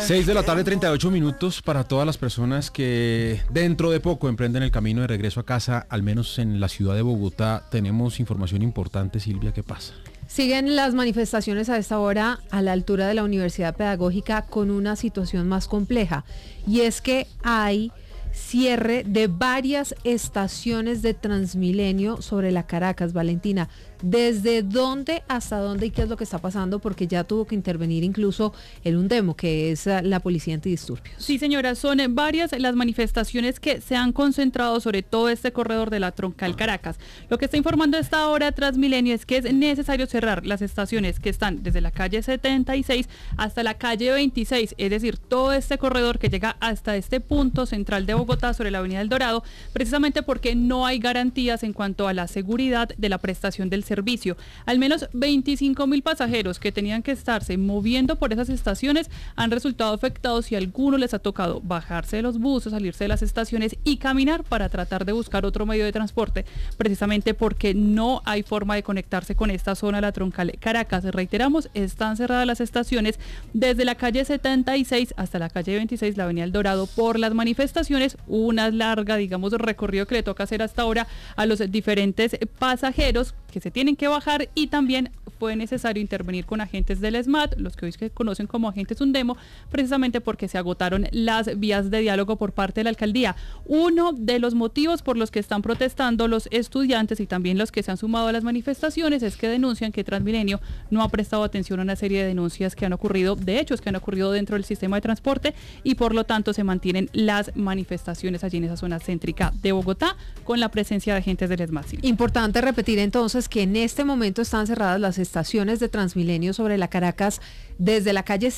6 de la tarde, 38 minutos para todas las personas que dentro de poco emprenden el camino de regreso a casa, al menos en la ciudad de Bogotá. Tenemos información importante, Silvia, ¿qué pasa? Siguen las manifestaciones a esta hora a la altura de la Universidad Pedagógica con una situación más compleja, y es que hay cierre de varias estaciones de Transmilenio sobre la Caracas. Valentina, ¿desde dónde hasta dónde y qué es lo que está pasando? Porque ya tuvo que intervenir incluso el UNDEMO, que es la policía antidisturbios. Sí, señora, son varias las manifestaciones que se han concentrado sobre todo este corredor de la Troncal Caracas. Lo que está informando a esta hora Transmilenio es que es necesario cerrar las estaciones que están desde la calle 76 hasta la calle 26, es decir, todo este corredor que llega hasta este punto central de Bogotá sobre la avenida El Dorado, precisamente porque no hay garantías en cuanto a la seguridad de la prestación del servicio. Al menos 25.000 pasajeros que tenían que estarse moviendo por esas estaciones han resultado afectados y a algunos les ha tocado bajarse de los buses, salirse de las estaciones y caminar para tratar de buscar otro medio de transporte, precisamente porque no hay forma de conectarse con esta zona de la Troncal Caracas. Reiteramos, están cerradas las estaciones desde la calle 76 hasta la calle 26, la avenida El Dorado, por las manifestaciones. Una larga, digamos, recorrido que le toca hacer hasta ahora a los diferentes pasajeros que se tienen que bajar, y también fue necesario intervenir con agentes del SMAT, los que hoy se conocen como agentes UNDEMO, precisamente porque se agotaron las vías de diálogo por parte de la alcaldía. Uno de los motivos por los que están protestando los estudiantes y también los que se han sumado a las manifestaciones es que denuncian que Transmilenio no ha prestado atención a una serie de denuncias que han ocurrido, de hechos que han ocurrido dentro del sistema de transporte, y por lo tanto se mantienen las manifestaciones allí en esa zona céntrica de Bogotá con la presencia de agentes del SMAT. Importante repetir entonces que en este momento están cerradas las estaciones de Transmilenio sobre la Caracas desde la calle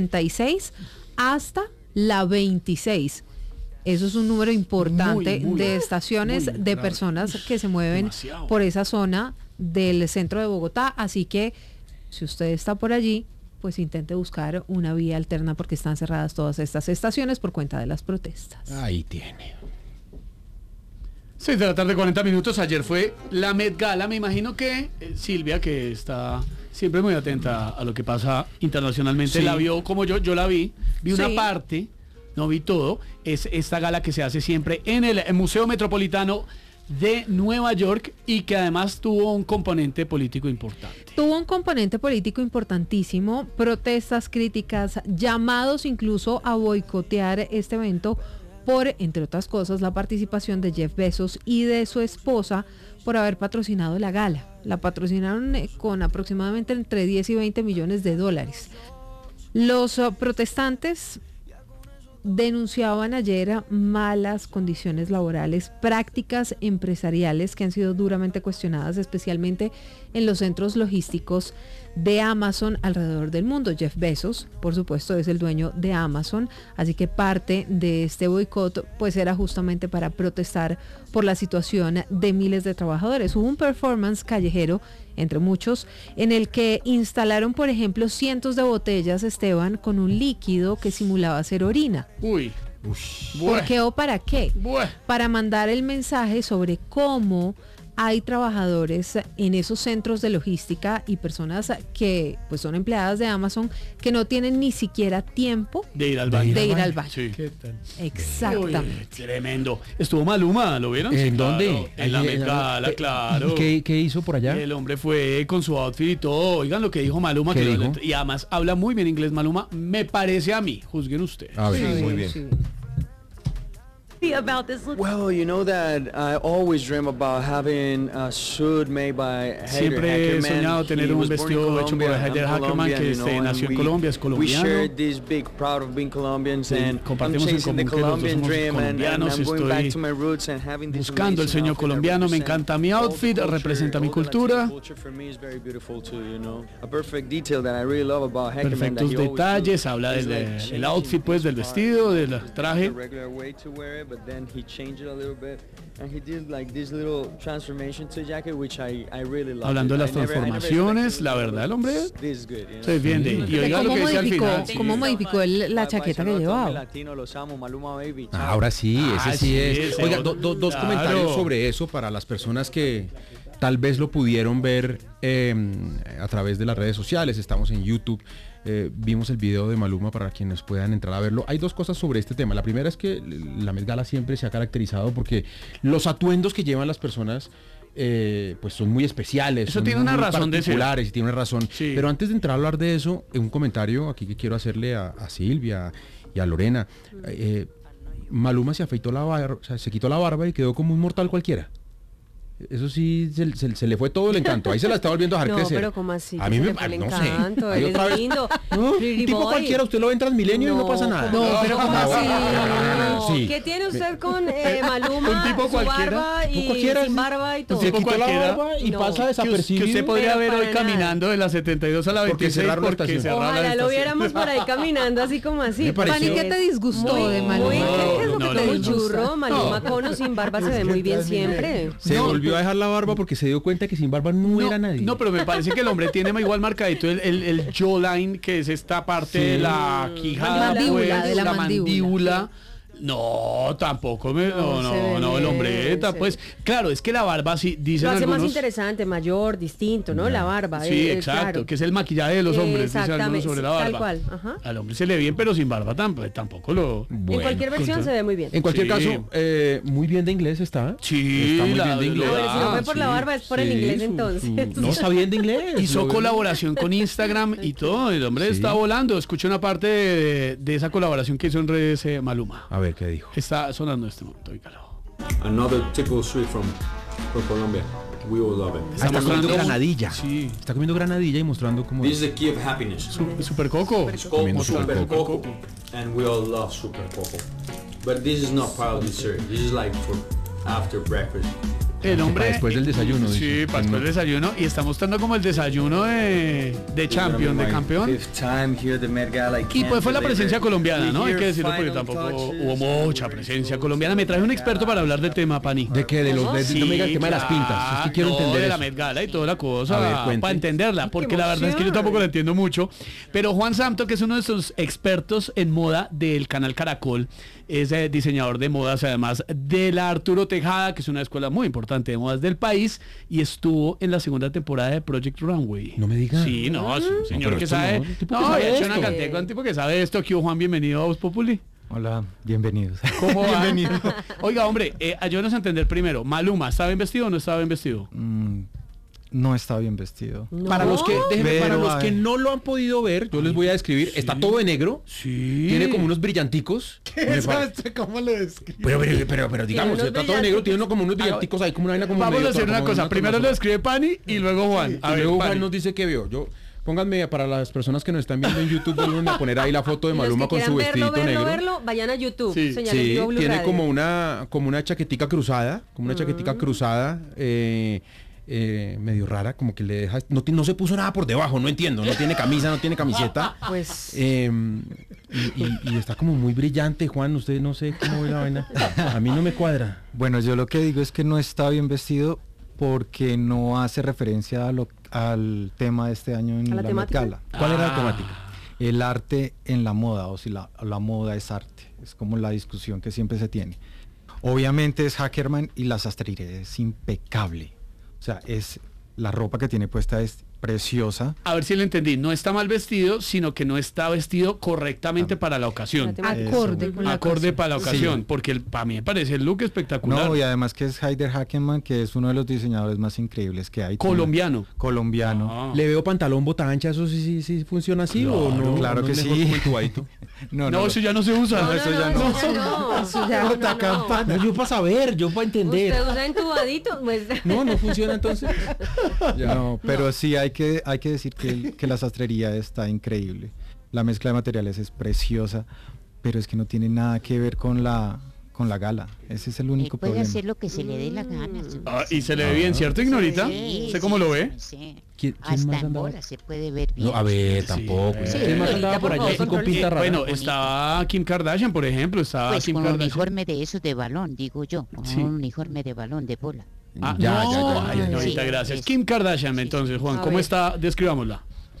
76 hasta la 26. Eso es un número importante de estaciones de personas que se mueven por esa zona del centro de Bogotá. Así que si usted está por allí, pues intente buscar una vía alterna, porque están cerradas todas estas estaciones por cuenta de las protestas. Ahí tiene. 6 de la tarde, 40 minutos. Ayer fue la Met Gala. Me imagino que Silvia, que está siempre muy atenta a lo que pasa internacionalmente, sí, la vio como yo la vi una parte, no vi todo. Es esta gala que se hace siempre en el Museo Metropolitano de Nueva York, y que además tuvo un componente político importante. Tuvo un componente político importantísimo, protestas, críticas, llamados incluso a boicotear este evento por, entre otras cosas, la participación de Jeff Bezos y de su esposa por haber patrocinado la gala. La patrocinaron con aproximadamente entre 10 y 20 millones de dólares. Los protestantes denunciaban ayer malas condiciones laborales, prácticas empresariales que han sido duramente cuestionadas, especialmente en los centros logísticos de Amazon alrededor del mundo. Jeff Bezos, por supuesto, es el dueño de Amazon, así que parte de este boicot pues era justamente para protestar por la situación de miles de trabajadores. Hubo un performance callejero, entre muchos, en el que instalaron, por ejemplo, cientos de botellas, Esteban, con un líquido que simulaba ser orina. Uy. ¿Por qué o para qué? Para mandar el mensaje sobre cómo hay trabajadores en esos centros de logística y personas que pues son empleadas de Amazon que no tienen ni siquiera tiempo de ir al baño. Sí. ¿Qué tal? Exactamente. Uy, tremendo. Estuvo Maluma, ¿lo vieron? ¿En sí, dónde? Claro. En la Met Gala, claro. ¿Qué hizo por allá? El hombre fue con su outfit y todo. Oigan lo que dijo Maluma. ¿Qué dijo? Y además habla muy bien inglés Maluma, me parece a mí. Juzguen ustedes. A ver, Sí, muy bien. sí. About this look? Well, you know that I always dream about having a suit made by Haider Siempre he Ackerman. soñado tener He un was born in vestido hecho por Colombia, Haider I'm Ackerman, Colombian, que you know, nació en and Colombia, es we colombiano. share this big proud of being Colombians, Sí, and I'm compartimos en chasing the común que los dos Colombian somos dream, and colombianos. I'm going back Estoy to my roots and having this buscando el amazing sueño outfit that colombiano. Me represents encanta mi all the outfit, culture, representa mi all the Latino cultura. culture for me is very beautiful too, you know. A perfect detail that I really love about Ackerman, that Perfectos he always detalles, do habla is del like el outfit, pues, del changing vestido, del his part. traje. The regular way to wear it, but then he changed it a little bit, and he did like this little transformation to the jacket, which I really love. Hablando de las transformaciones, la verdad, el hombre This good, you know? se defiende. Y oiga lo que dice al final. ¿Cómo modificó la chaqueta que llevaba? Latino, los amo, Maluma Baby. Ahora sí, ese sí es. ese Oiga, otro. dos Claro. comentarios sobre eso para las personas que tal vez lo pudieron ver a través de las redes sociales. Estamos en YouTube. Vimos el video de Maluma para quienes puedan entrar a verlo. Hay dos cosas sobre este tema. La primera es que la Met Gala siempre se ha caracterizado porque los atuendos que llevan las personas pues son muy especiales. Eso tiene una razón de ser. Particulares y tiene una razón. Sí. Pero antes de entrar a hablar de eso, un comentario aquí que quiero hacerle a Silvia y a Lorena. Maluma se afeitó la barba, o sea, se quitó la barba y quedó como un mortal cualquiera. Eso sí, se le fue todo el encanto. Ahí se la está volviendo a dejar crecer. No, pero ¿cómo así? A mí me no no encanto, sé. él es lindo. No, un Pretty tipo boy. cualquiera, usted lo ve en Transmilenio y no pasa nada. No, pero ¿cómo así? Sí. ¿Qué tiene usted con Maluma? Un tipo su cualquiera. barba y Cualquiera, sin barba y todo. Se tipo quitó la cualquiera. barba y No. pasa desapercibido. Que usted podría Pero ver para hoy nada. caminando de la 72 a la Porque 26 cerraron la porque estación. cerraron la Ojalá lo estación. viéramos por ahí caminando así como así. Me pareció- Pani, ¿qué te disgustó Muy, de Maluma? muy, ¿qué es lo No, que no, te no, churro? Maluma con o sin barba se ve muy bien siempre. Se volvió a dejar la barba porque se dio cuenta que sin barba no era nadie. No, pero me parece que el hombre tiene igual marcadito el jawline, que es esta parte de la quijada, Mandíbula, pues, de la la mandíbula. mandíbula. No, tampoco el se hombre, ve bien, pues, claro, es que la barba, sí, dicen Lo hace más algunos. interesante, mayor, distinto, ¿no? La barba. Sí, exacto, claro. que es el maquillaje de los hombres, dicen algunos Exactamente, sobre la tal barba. cual, ajá. Al hombre se le ve bien, pero sin barba tampoco lo... En cualquier versión se ve muy bien. En cualquier Sí. caso, muy bien de inglés está. Sí, Está muy la bien de inglés. A ver, si no fue por sí. la barba, es por el inglés entonces. No, está bien de inglés. Hizo Lo veo. colaboración con Instagram y todo, el hombre Sí. está volando. Escuché una parte de esa colaboración que hizo en redes Maluma. A ver, ¿qué dijo? Está sonando en este momento, oígalo. Another typical sweet from Colombia. We all love it. Está comiendo mostrando- granadilla. Sí. Está comiendo granadilla y mostrando cómo... This is the key of happiness. Super Coco. It's called Comiendo Super Super Coco, and we all love Super Coco. But this is not part of dessert. This is like for after breakfast. El hombre... Para después del desayuno, Sí, dice. para después del desayuno. Y está mostrando como el desayuno de Champion, de campeón. Fifth time here at the Met Gala. I Y can't pues fue la believe presencia it. colombiana, ¿no? We Hay que hear decirlo porque final tampoco touches. hubo mucha presencia colombiana. Me traje un experto para hablar del tema, Pani. ¿De qué? No me diga el tema de las pintas. Es que quiero no, entender de la eso. Met Gala y toda la A ver, cosa cuente. para entenderla, porque la verdad es que yo tampoco la entiendo mucho. Pero Juan Samto, que es uno de esos expertos en moda del canal Caracol, es diseñador de modas, además de la Arturo Tejada, que es una escuela muy importante de modas del país, y estuvo en la segunda temporada de Project Runway. No me diga. Sí, no, es un señor pero que esto sabe. no, un tipo que No, sabe y ha hecho esto. una cantidad con un tipo que sabe esto. Aquí, Juan, bienvenido a Voz Populi. Hola, bienvenidos. ¿Cómo va? Bienvenido. Oiga, hombre, ayúdenos a entender primero. Maluma, ¿estaba bien vestido o no estaba bien vestido? No está bien vestido. Para los que, déjenme, Pero, para los a que ver. no lo han podido ver, yo les voy a describir. Está todo de negro. Sí. Tiene como unos brillanticos. ¿Cómo lo describes? Pero digamos, unos está todo negro, tiene uno como unos brillanticos ahí, como una vaina como Vamos medio a hacer como una cosa. una Primero lo tornasol. escribe Pani y luego Juan. Y luego Juan nos dice que vio. Pónganme, para las personas que nos están viendo en YouTube, vuelven a poner ahí la foto de Y los Maluma que con su quieran vestidito negro. verlo, vayan a YouTube. Sí. Señales Sí, Vivo Blue tiene Radio. como una chaquetica cruzada, medio rara, como que le deja, no se puso nada por debajo, no entiendo, no tiene camisa, no tiene camiseta. Pues Y está como muy brillante, Juan, usted no sé cómo ve la vaina. A mí no me cuadra. Bueno, yo lo que digo es que no está bien vestido porque no hace referencia al tema de este año en ¿A la la Met temática? Gala. ¿Cuál era la temática? El arte en la moda, o si la moda es arte. Es como la discusión que siempre se tiene. Obviamente es Hackerman y la sastrería es impecable. O sea, la ropa que tiene puesta es preciosa. A ver si lo entendí. No está mal vestido, sino que no está vestido correctamente para la ocasión. La temática. Acorde con la Acorde ocasión. para la ocasión. Sí. Porque para mí me parece el look espectacular. No, y además que es Haider Hackerman, que es uno de los diseñadores más increíbles que hay. Colombiano. Colombiano. Ah. ¿Le veo pantalón bota ancha? ¿Eso sí funciona así o no? claro ¿No que es sí. mejor como entubadito? No, eso ya no se usa. No, eso ya no. Eso ya no. No, yo para saber, yo para entender. Usted usa entubadito, pues. No funciona entonces. No, pero sí hay que decir que la sastrería está increíble. La mezcla de materiales es preciosa, pero es que no tiene nada que ver con la gala. Ese es el único puede problema. hacer lo que se le dé la gana. Y se le ve bien, ¿cierto, Ignorita? Sí, ¿Sé cómo lo ve? Sí. ¿Quién Hasta más en andaba? bola se puede ver bien. No, a ver, Sí. tampoco. Sí. ¿Quién más andaba por allá Por así con favor, pinta rara? Bueno, estaba Kim Kardashian, por ejemplo. Estaba Pues Kim con Kardashian. uniforme de eso de balón, digo yo. Con Sí. un uniforme de balón de bola. Ah, Ya, no, ya, ya, ay, ya, ya. Ignorita, Sí, gracias. eso. Kim Kardashian, entonces, Juan, A ¿cómo ver. está? Describámosla.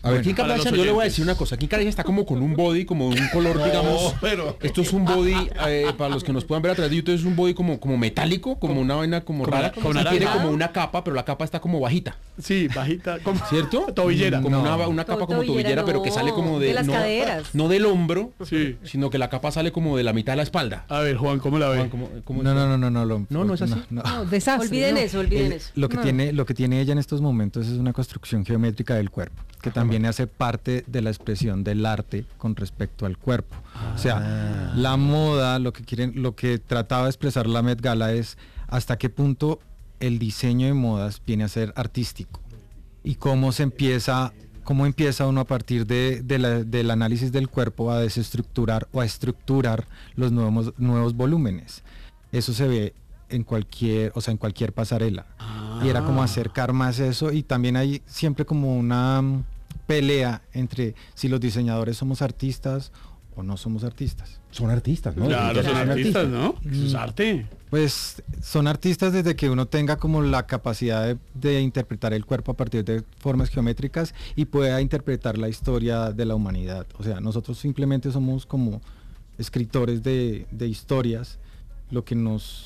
A ver, Kim para los Kardashian, yo le voy a oyentes. decir una cosa. Kim Kardashian está como con un body, como un color, digamos. pero- Esto es un body, para los que nos puedan ver a través de YouTube, es un body como metálico, como una vaina como rara. como Y naranja. tiene como una capa, pero la capa está como bajita. Sí, bajita. Como, ¿Cierto? Tobillera. Como No. una capa como Tobillera, tobillera, pero que no, sale como de las no, caderas. no del hombro, Sí. sino que la capa sale como de la mitad de la espalda. A ver, Juan, ¿cómo la ve? Juan, ¿cómo No, es? no, no, No es así. no. No, desastre. Olviden ¿no? eso, olviden eso. Lo que No. tiene ella en estos momentos es una construcción geométrica del cuerpo, que también hace parte de la expresión del arte con respecto al cuerpo. O sea, la moda, lo que trataba de expresar la Met Gala es hasta qué punto el diseño de modas viene a ser artístico y cómo empieza uno a partir del análisis del cuerpo a desestructurar o a estructurar los nuevos volúmenes. Eso se ve en cualquier pasarela. Y era como acercar más eso, y también hay siempre como una pelea entre si los diseñadores somos artistas o no somos artistas. Son artistas, ¿no? Claro, son artistas, ¿no? Eso es Mm. arte. Pues son artistas desde que uno tenga como la capacidad de interpretar el cuerpo a partir de formas geométricas y pueda interpretar la historia de la humanidad. O sea, nosotros simplemente somos como escritores de historias, lo que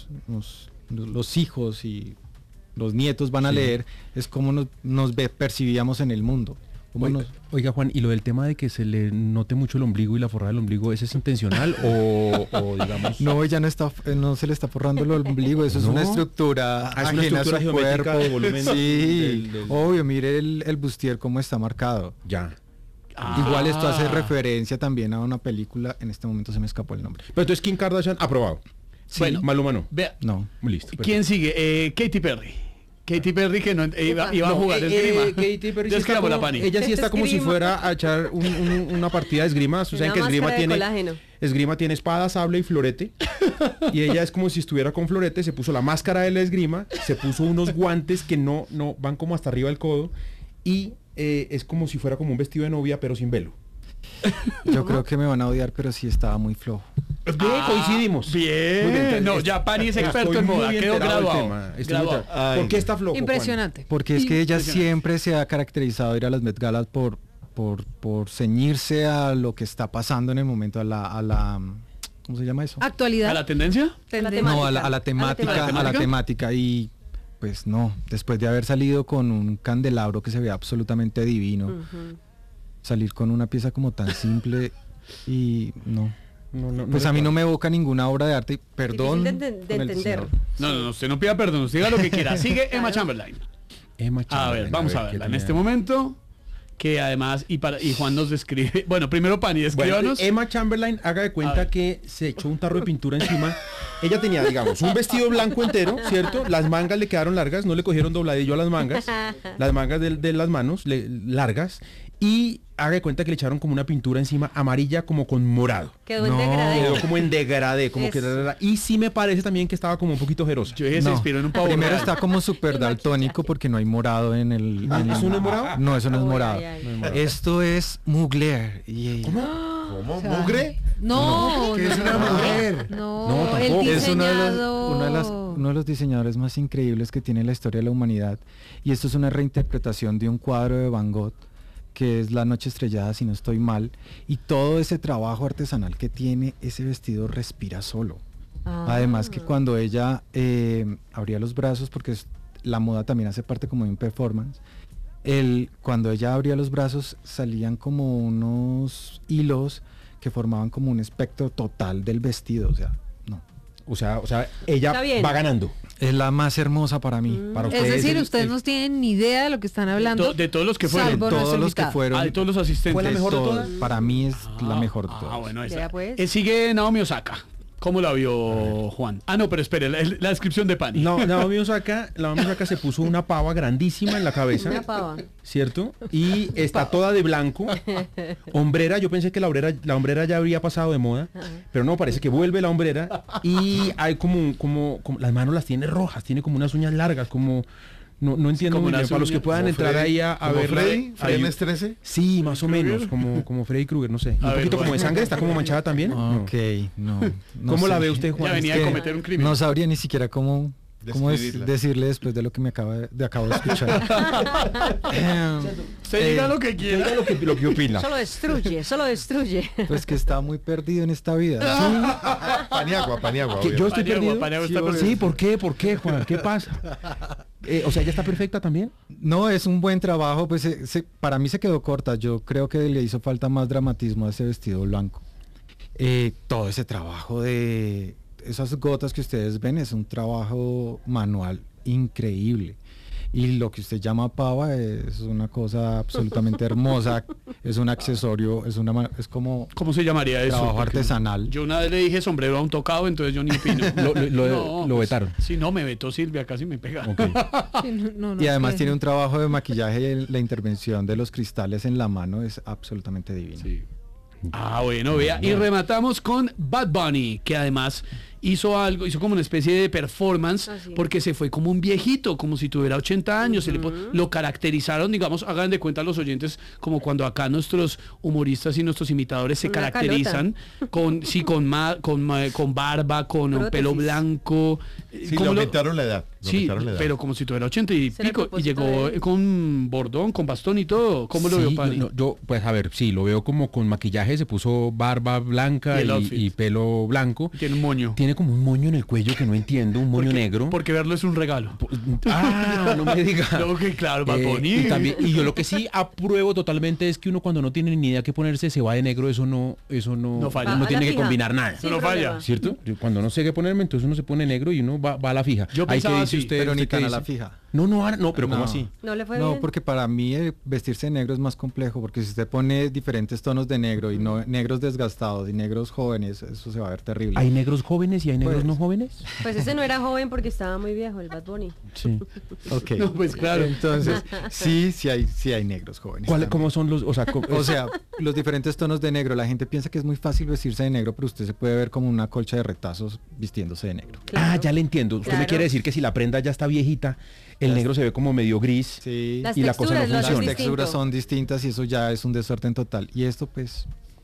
los hijos y los nietos van a leer es cómo percibíamos en el mundo. Cómo Oiga, Juan, y lo del tema de que se le note mucho el ombligo y la forrada del ombligo, ¿ese es intencional o digamos? No, ella no se le está forrando el ombligo, eso es ¿No? una estructura Es una ajena a su estructura geométrica cuerpo. de volumen Sí, del- obvio, mire el bustier cómo está marcado. Ya. Igual esto hace Ah. referencia también a una película, en este momento se me escapó el nombre. Pero entonces Kim Kardashian aprobado. Sí. Bueno. Maluma no. Vea, No. Listo. ¿quién sigue? Katy Perry. Katy Perry que no, iba a jugar esgrima. Katy Perry sí está Describamos la como- Pani. ella sí está como si Esgrima. fuera a echar una partida de esgrima. Ustedes saben Una que esgrima máscara de tiene, colágeno. esgrima tiene espada, sable y florete. Y ella es como si estuviera con florete, se puso la máscara de la esgrima, se puso unos guantes que no van como hasta arriba del codo y es como si fuera como un vestido de novia pero sin velo. Yo creo que me van a odiar, pero sí estaba muy flojo. Bien, coincidimos. Bien. Muy bien, No, estoy- ya Pani es estoy experto en muy moda. bien Quedó enterado del graduado. tema. Estoy muy Graduado. enterado. ¿Por qué está flojo, Juan? Impresionante. Porque es que ella Impresionante. siempre se ha caracterizado ir a las Met Galas por ceñirse a lo que está pasando en el momento, a la ¿cómo se llama eso? Actualidad. ¿A la tendencia? tendencia. No, a la temática, ¿A la a la temática? temática, y pues no, después de haber salido con un candelabro que se ve absolutamente divino, Ujú. salir con una pieza como tan simple y no. No Pues a mí no me evoca ninguna obra de arte, perdón. Difícil de con el entender. diseñador. No, usted no pida perdón, usted diga lo que quiera. Sigue Emma Chamberlain. Emma A Chamberlain, ver, vamos a ¿qué verla en tenía? este momento. Que además, y Juan nos describe. Bueno, primero Pani, Bueno, descríbanos. Emma Chamberlain, haga de A cuenta ver. que se echó un tarro de pintura encima. Ella tenía, digamos, un vestido blanco entero, ¿cierto? Las mangas le quedaron largas, no le cogieron dobladillo a las mangas de las manos largas. Y haga de cuenta que le echaron como una pintura encima amarilla como con morado. Quedó en No. degradé. Quedó como en degradé, como que... Eso. Y sí me parece también que estaba como un poquito jerosa. Yo dije, se No. inspiró en un pavo Primero real. está como súper daltónico porque no hay morado en el... ¿Eso no es morado? No, eso no es Ay, morado. ay, ay. Esto es Mugler. ¿Cómo? ¿Mugre? No, ¿Qué es una mujer? No, No, el tampoco. Es diseñador. uno de los diseñadores más increíbles que tiene la historia de la humanidad. Y esto es una reinterpretación de un cuadro de Van Gogh, que es La Noche Estrellada, si no estoy mal. Y todo ese trabajo artesanal que tiene, ese vestido respira solo. Ah. Además que cuando ella abría los brazos, porque la moda también hace parte como de un performance, cuando ella abría los brazos salían como unos hilos que formaban como un espectro total del vestido. O sea, no. O sea, ella Está bien. va ganando. Es la más hermosa para mí. Para Es ustedes, decir, el- ustedes el- no tienen ni idea de lo que están hablando. De todos los que fueron. Salvo nuestro Todos los que invitado. fueron. De todos los asistentes. ¿Fue la mejor de todos, todas? para mí es la mejor de todas. Bueno, esa. Ya, pues. Sigue Naomi Osaka. ¿Cómo la vio Juan? Ah, no, pero espere, la descripción de Pani. No, Naomi Osaka se puso una pava grandísima en la cabeza. Una pava. ¿Cierto? Y está toda de blanco. Hombrera, yo pensé que la hombrera ya habría pasado de moda, pero no, parece que vuelve la hombrera y hay como las manos las tiene rojas, tiene como unas uñas largas, como no entiendo Como muy bien. unas Para los que uñas, puedan ¿Como entrar Freddy? ahí a ¿Como ver Freddy? ¿Freddy en 13? Sí, más o menos, como Freddy Krueger, no sé. A Un ver, poquito como de Juan. sangre, está como manchada también. No. Ok, no. ¿Cómo la sé. ve usted, Juan? Ya venía Es a que cometer un crimen. No sabría ni siquiera cómo ¿Cómo es Describirla. decirle después de lo que acabo de escuchar? Se diga lo que quiera. Diga lo que opina. Solo destruye. Pues que está muy perdido en esta vida. Paniagua, Que yo estoy Paniagua, perdido. Paniagua Sí, está obvio. perdido. Sí, ¿por qué, Juan? ¿Qué pasa? O sea, ¿ya está perfecta también? No, es un buen trabajo, pues para mí se quedó corta. Yo creo que le hizo falta más dramatismo a ese vestido blanco. Todo ese trabajo de esas gotas que ustedes ven es un trabajo manual increíble. Y lo que usted llama pava es una cosa absolutamente hermosa, es un accesorio, es como ¿Cómo se llamaría eso? trabajo Porque artesanal. Yo una vez le dije sombrero a un tocado, entonces yo ni opino. Lo pues, vetaron. Sí, no, me vetó Silvia, casi me pega. Ok. Sí, no, Y además sé. tiene un trabajo de maquillaje, y la intervención de los cristales en la mano es absolutamente divino. Sí. Ah, bueno, vea. Y rematamos con Bad Bunny, que además hizo como una especie de performance, Ah, sí. porque se fue como un viejito, como si tuviera 80 años. Lo caracterizaron, digamos, hagan de cuenta los oyentes, como cuando acá nuestros humoristas y nuestros imitadores se Una caracterizan con barba, con un pelo Prótesis. blanco. Sí, ¿Cómo le lo- aumentaron la edad. le Sí, aumentaron la edad. pero como si tuviera 80 y ¿Será el pico, y propósito llegó de él? con bordón, con bastón y todo. ¿Cómo lo Sí, veo, Pani? yo, pues a ver, sí, lo veo como con maquillaje, se puso barba blanca Y el outfit. y pelo blanco. Tiene un moño. Tiene como un moño en el cuello que no entiendo, un moño negro. Porque verlo es un regalo. Ah, no me diga. No, que claro, Bad Bunny. Y yo lo que sí apruebo totalmente es que uno cuando no tiene ni idea qué ponerse se va de negro, eso no falla. no A tiene la que fija. combinar nada. Sin no problema. falla. ¿Cierto? Cuando no sé qué ponerme, entonces uno se pone negro y uno va a la fija. Yo Ahí, ¿qué pensaba dice así, usted? Pero ni ¿Usted qué tan a la dice? fija. No, pero ¿cómo No. así? ¿No le fue No, bien? porque para mí vestirse de negro es más complejo, porque si usted pone diferentes tonos de negro y no negros desgastados y negros jóvenes, eso se va a ver terrible. ¿Hay negros jóvenes y hay negros Pues- no jóvenes? Pues ese no era joven porque estaba muy viejo, el Bad Bunny. Sí. Ok. No, pues claro. Entonces, sí hay negros jóvenes. también. ¿Cómo son los, o sea, O sea, los diferentes tonos de negro. La gente piensa que es muy fácil vestirse de negro, pero usted se puede ver como una colcha de retazos vistiéndose de negro. Claro. ya le entiendo. Usted me Claro. quiere decir que si la prenda ya está viejita, el negro se ve como medio gris. Sí. Las y la cosa no texturas, lo funciona. Las distinto. texturas son distintas y eso ya es un desorden total. Y esto pues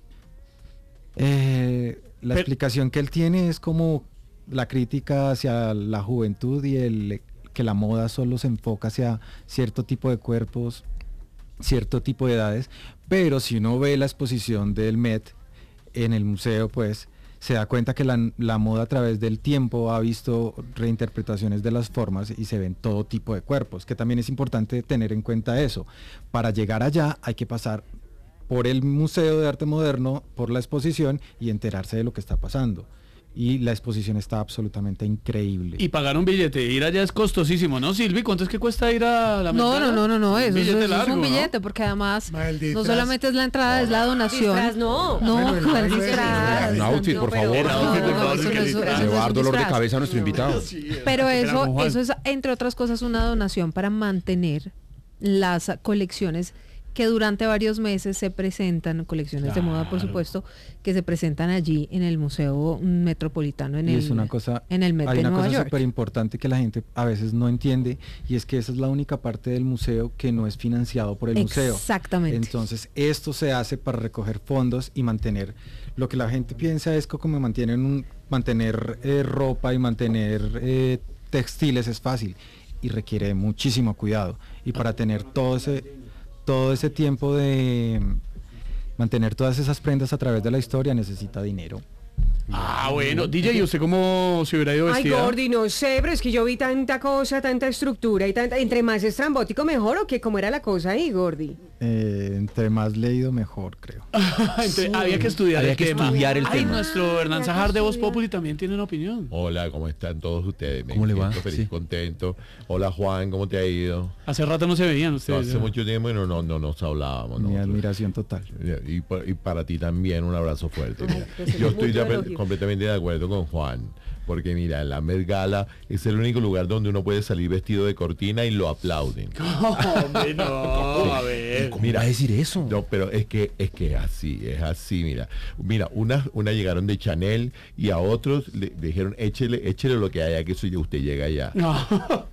la explicación que él tiene es como la crítica hacia la juventud y que la moda solo se enfoca hacia cierto tipo de cuerpos, cierto tipo de edades, pero si uno ve la exposición del Met en el museo, pues se da cuenta que la moda a través del tiempo ha visto reinterpretaciones de las formas y se ven todo tipo de cuerpos, que también es importante tener en cuenta eso. Para llegar allá hay que pasar por el Museo de Arte Moderno, por la exposición y enterarse de lo que está pasando. Y la exposición está absolutamente increíble. Y pagar un billete, ir allá es costosísimo, ¿no, Silvi? ¿Cuánto es que cuesta ir a la No, Met Gala? no, Un eso billete es largo, un ¿no? billete, porque además El disfraz. no solamente es la entrada, es la donación. Disfraz, no. No, Bueno, el ¿cuál baile de disfraz? Un outfit, No, por pero- favor. El outfit, por favor, eso que no es- disfraz. eso Le no va a es dar un dolor de disfraz. cabeza a nuestro invitado. Pero Era con Juan. eso es, entre otras cosas, una donación para mantener las colecciones que durante varios meses se presentan, colecciones de moda, por Claro. supuesto, que se presentan allí en el Museo Metropolitano, Y es una cosa, en el Met hay de una Nueva cosa York. súper importante que la gente a veces no entiende, y es que esa es la única parte del museo que no es financiado por el museo. Exactamente. Entonces, esto se hace para recoger fondos y mantener, lo que la gente piensa es que como mantener ropa y mantener textiles es fácil, y requiere muchísimo cuidado. Y para tener todo ese tiempo de mantener todas esas prendas a través de la historia necesita dinero. Ah, bueno. DJ, ¿y usted cómo se hubiera ido Ay, vestida? Gordy, no sé, pero es que yo vi tanta cosa, tanta estructura y tanta... Entre más estrambótico mejor, ¿o qué? ¿Cómo era la cosa ahí, Gordy? Entre más leído mejor, creo. Había que estudiar Había el que tema. estudiar el Ay, tema. nuestro Hernán Había que Sajar de Voz estudiar. Populi también tiene una opinión. Hola, ¿cómo están todos ustedes? Me ¿Cómo le va? siento feliz, Sí. contento. Hola, Juan, ¿cómo te ha ido? Hace rato no se veían No, ustedes. hace mucho tiempo y no nos hablábamos. Mi nosotros. admiración total. Y para ti también un abrazo fuerte. mira. que se Yo lo estoy mucho elogio. completamente de acuerdo con Juan, porque mira, la Met Gala es el único lugar donde uno puede salir vestido de cortina y lo aplauden. Hombre, no, a ver. ¿Cómo va a decir eso? No, pero es que es así, mira, una llegaron de Chanel y a otros le dijeron échele lo que haya, que eso ya usted llega allá. No.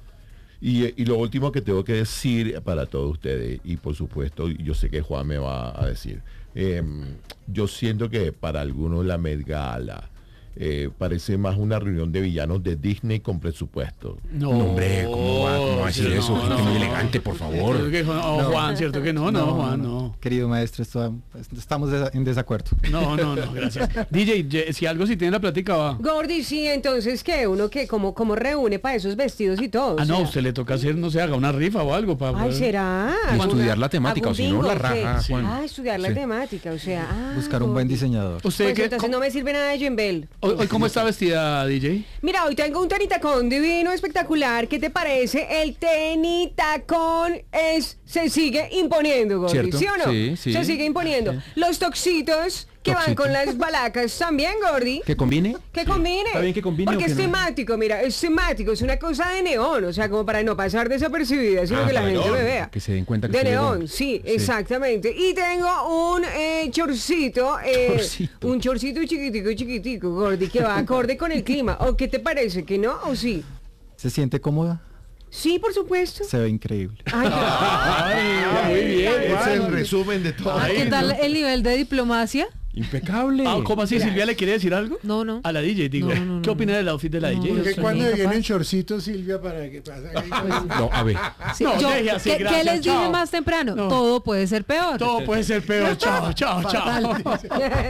Y lo último que tengo que decir para todos ustedes, y por supuesto yo sé que Juan me va a decir, yo siento que para algunos la Met Gala parece más una reunión de villanos de Disney con presupuesto. No, hombre, ¿cómo va a decir eso? Gente muy elegante, por favor. Cierto que no, Juan, cierto que no, Juan, no. Querido maestro, estamos en desacuerdo. No, gracias. DJ, si algo si tiene la plática va. Gordy, sí, entonces, ¿qué? Uno que como reúne para esos vestidos y todo. Ah, o no, sea. usted le toca hacer, no sé, haga una rifa o algo para Ay, ¿será? Y estudiar la temática, o si no, la raja, Sí. Juan. Ah, estudiar la Sí. temática, o sea. Buscar un buen diseñador. ¿Usted Pues qué? entonces no me sirve nada de Jembel. Hoy cómo está vestida, DJ? Mira, hoy tengo un tenitacón divino, espectacular. ¿Qué te parece? El tenitacón se sigue imponiendo, Gordy. ¿Cierto? ¿Sí o no? Sí, sí. Se sigue imponiendo. Los toxitos que van Toxito. con las balacas también, Gordy. ¿Que combine? Que combine. ¿Está bien que combine Porque o que es no? temático, mira, es temático, es una cosa de neón, o sea, como para no pasar desapercibida, sino Ah, que la para gente neón. me vea. Que se den cuenta que de soy neón, neón. sí, exactamente. Y tengo un chorcito, Chorcito. un chorcito chiquitico, Gordy, que va acorde con el clima. ¿O qué te parece? ¿Que no? ¿O sí? ¿Se siente cómoda? Sí, por supuesto. Se ve increíble. Ay, muy bien, Ese es Juan. el resumen de todo. ¿Qué tal el nivel de diplomacia? Impecable. ¿Cómo así? ¿Silvia le quiere decir algo? No. A la DJ, digo. No. ¿Qué opina del outfit de la DJ? Porque soy cuando incapaz. viene en chorcito, Silvia, para que pase. No, a ver. Sí, No, yo, deje así, ¿qué gracias, les dije chao. más temprano? No. Todo puede ser peor. Todo puede ser peor. Chao. Fatal.